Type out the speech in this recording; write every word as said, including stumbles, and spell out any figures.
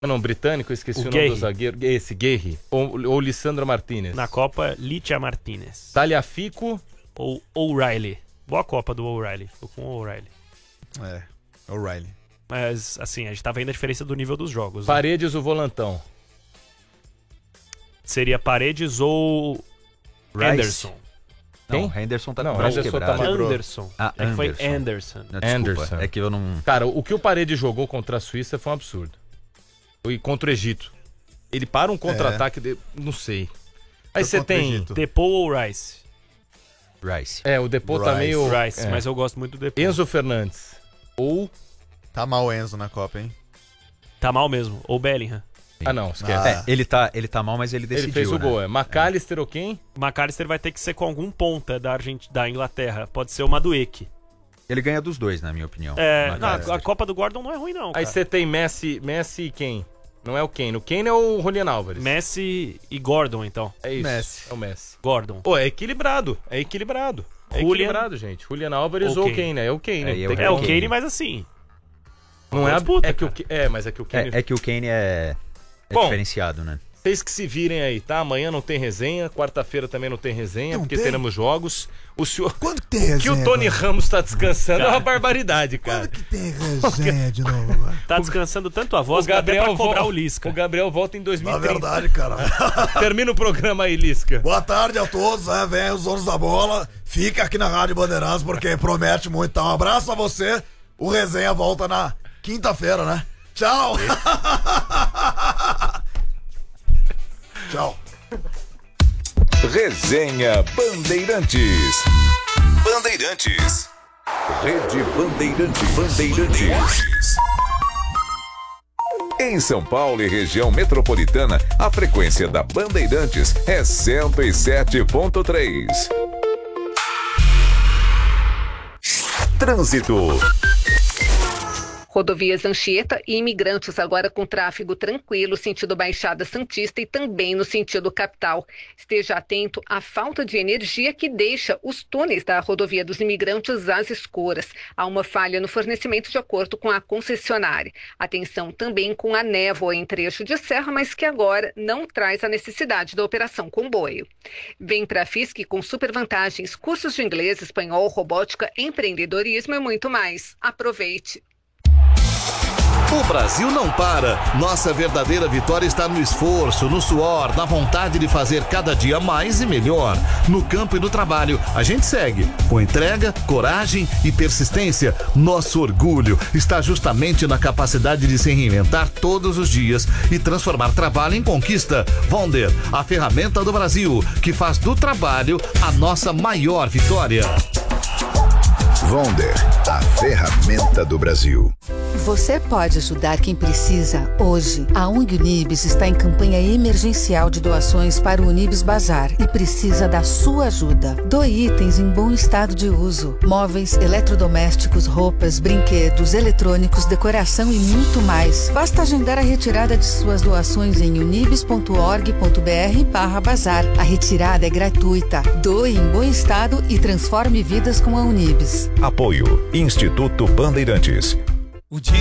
Não, britânico, eu esqueci o, O nome Guerri. do zagueiro. Esse, Guerri. Ou, ou Lissandro Martínez. Na Copa, Litia Martinez. Taliafico. Ou O'Reilly. Boa Copa do O'Reilly. Ficou com o O'Reilly. É, O'Reilly. Mas, assim, a gente tá vendo a diferença do nível dos jogos. Né? Paredes, o volantão. Seria Paredes ou Rice. Anderson. Não, Quem? Henderson tá Não, com o braço Henderson tá quebrado. quebrou. Anderson. Ah, é que foi Anderson. Anderson. Não, desculpa, Anderson. é que eu não... Cara, o que o Paredes jogou contra a Suíça foi um absurdo. E contra o Egito. Ele para um contra-ataque, de... não sei. Aí você tem... Depou ou Rice? Rice. É, o Depô tá Rice. meio... Rice, é. mas eu gosto muito do Depou. Enzo Fernandes. Ou... Tá mal o Enzo na Copa, hein? Tá mal mesmo. Ou Bellingham. Ah, não, esquece. Ah. É, ele tá, ele tá mal, mas ele decidiu, Ele fez o né? gol, é. McAllister ou quem? O McAllister vai ter que ser com algum ponta da, Argent... da Inglaterra. Pode ser o Madueke. Ele ganha dos dois, na minha opinião. É, Mas, não, é, a Copa do Gordon não é ruim, não. Aí Cara. você tem Messi, Messi e quem? Não é o Kane. O Kane é o Julian Álvares. Messi e Gordon, então. É isso. Messi. É o Messi. Gordon. Pô, é equilibrado. É equilibrado. É Julian- equilibrado, gente. Julian Álvares ou ou Kane. Kane. É o Kane. É, Tem eu- que- É, o Kane. Kane, mas assim. Não é, a... disputa, é que o cara. Ki- É, mas é que o Kane... é, é que o Kane é, é Bom, diferenciado, né? Vocês que se virem aí, tá? Amanhã não tem resenha, quarta-feira também não tem resenha, Não porque tem? teremos jogos. O senhor... Quando que tem O que resenha? o Tony agora? Ramos tá descansando é Cara. uma barbaridade, cara. Quando que tem resenha de novo agora? Tá descansando tanto a voz O que dá até Gabriel, pra cobrar vol- o Lisca. o Gabriel volta em dois mil Na e trinta. verdade, cara. Termina o programa aí, Lisca. Boa tarde a todos, né? Vem os donos da bola. Fica aqui na Rádio Bandeirantes porque promete muito. Tá? Um abraço a você. O resenha volta na quinta-feira, né? Tchau. Tchau. Resenha Bandeirantes. Bandeirantes. Rede Bandeirantes. Bandeirantes. Em São Paulo e região metropolitana, a frequência da Bandeirantes é cento e sete ponto três. Trânsito. Rodovias Anchieta e Imigrantes agora com tráfego tranquilo, sentido Baixada Santista e também no sentido capital. Esteja atento à falta de energia que deixa os túneis da rodovia dos Imigrantes às escuras. Há uma falha no fornecimento de acordo com a concessionária. Atenção também com a névoa em trecho de serra, mas que agora não traz a necessidade da operação comboio. Vem para a Fiesc com super vantagens, cursos de inglês, espanhol, robótica, empreendedorismo e muito mais. Aproveite! O Brasil não para. Nossa verdadeira vitória está no esforço, no suor, na vontade de fazer cada dia mais e melhor. No campo e no trabalho, a gente segue. Com entrega, coragem e persistência, nosso orgulho está justamente na capacidade de se reinventar todos os dias e transformar trabalho em conquista. Vonder, a ferramenta do Brasil, que faz do trabalho a nossa maior vitória. Vonder, a ferramenta do Brasil. Você pode ajudar quem precisa hoje. A O N G Unibis está em campanha emergencial de doações para o Unibis Bazar e precisa da sua ajuda. Doe itens em bom estado de uso. Móveis, eletrodomésticos, roupas, brinquedos, eletrônicos, decoração e muito mais. Basta agendar a retirada de suas doações em unibis ponto org ponto br barra bazar. A retirada é gratuita. Doe em bom estado e transforme vidas com a Unibis. Apoio Instituto Bandeirantes. O dia